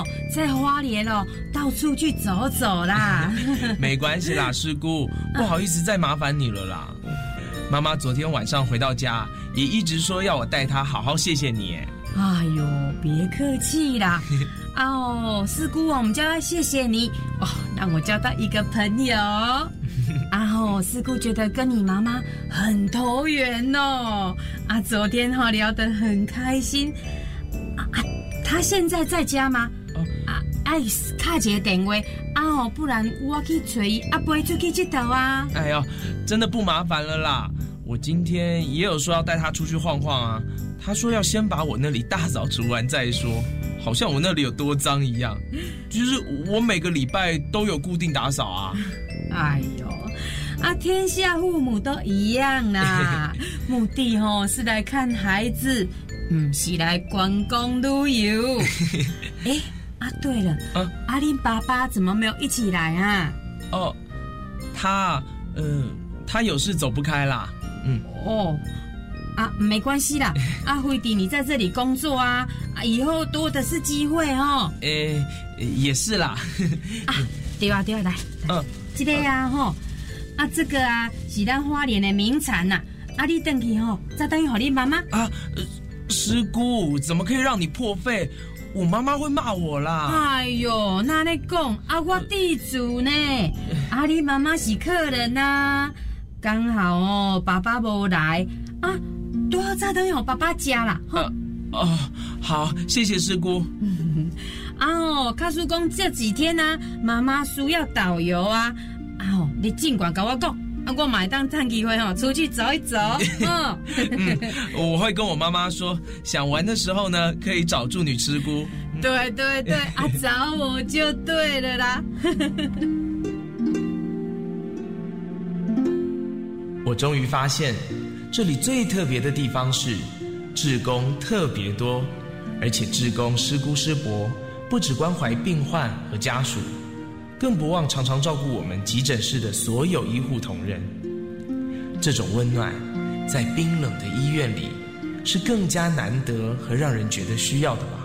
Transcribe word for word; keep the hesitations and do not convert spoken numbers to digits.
哦，在花莲哦到处去走走啦。 没关系啦，师姑，不好意思再麻烦你了啦。妈妈昨天晚上回到家，也一直说要我带她好好谢谢你。 哎呦，别客气啦。啊哦，师姑，我们叫他谢谢你哦，让我交到一个朋友。啊哦，师姑觉得跟你妈妈很投缘哦。啊，昨天哈、哦、聊得很开心。啊啊，他现在在家吗？哦啊，哎，卡一个电话啊哦，不然我去找伊，啊陪出去佚佗啊。 哎呦，真的不麻烦了啦。我今天也有说要带他出去晃晃啊，他说要先把我那里大扫除完再说，好像我那里有多脏一样。就是我每个礼拜都有固定打扫啊。 哎呦，啊，天下父母都一样啦，目的吼是来看孩子，不是来观光旅游。哎，啊，对了，啊，阿林爸爸怎么没有一起来啊？ 哦，他，呃，他有事走不开啦。嗯，哦， 啊，没关系啦，啊，辉弟，你在这里工作啊，啊，以后多的是机会哦。 诶，也是啦。 啊，对啊，对啊，来，嗯，这个啊，吼，啊，这个啊，是咱花莲的名产呐，啊，你回去吼，再等于给你妈妈。 啊，师姑，怎么可以让你破费？我妈妈会骂我啦。 哎呦，那你讲啊，我地主呢，啊，你妈妈是客人呐、啊。刚好哦，爸爸没来啊，多再等有爸爸家啦。 呃哦，好，谢谢师姑。 啊哦，卡叔公这几天呢、啊，妈妈需要导游啊。啊哦，你尽管跟我讲，啊，我买当趁机会哦，出去走一走。嗯， 嗯，我会跟我妈妈说，想玩的时候呢，可以找助女师姑。 对对对，啊，找我就对了啦。 我终于发现，这里最特别的地方是，志工特别多，而且志工师姑师伯不只关怀病患和家属，更不忘常常照顾我们急诊室的所有医护同仁。这种温暖，在冰冷的医院里，是更加难得和让人觉得需要的吧。